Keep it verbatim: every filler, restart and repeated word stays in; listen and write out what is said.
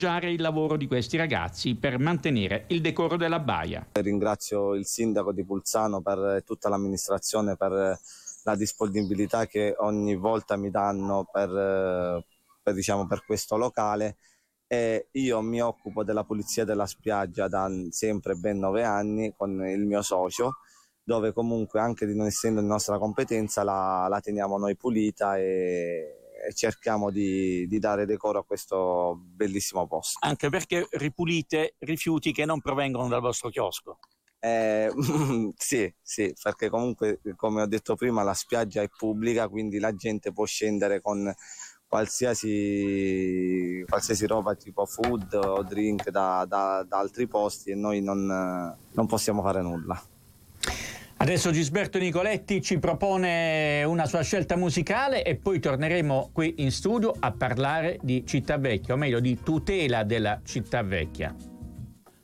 il lavoro di questi ragazzi per mantenere il decoro della baia. Ringrazio il sindaco di Pulzano per tutta l'amministrazione per la disponibilità che ogni volta mi danno per, per, diciamo, per questo locale, e io mi occupo della pulizia della spiaggia da sempre ben nove anni con il mio socio, dove comunque anche di non essendo di nostra competenza la, la teniamo noi pulita e e cerchiamo di, di dare decoro a questo bellissimo posto. Anche perché ripulite rifiuti che non provengono dal vostro chiosco. Eh, sì, sì, perché comunque, come ho detto prima, la spiaggia è pubblica, quindi la gente può scendere con qualsiasi, qualsiasi roba tipo food o drink da, da, da altri posti e noi non, non possiamo fare nulla. Adesso Gisberto Nicoletti ci propone una sua scelta musicale e poi torneremo qui in studio a parlare di Città Vecchia, o meglio di tutela della Città Vecchia.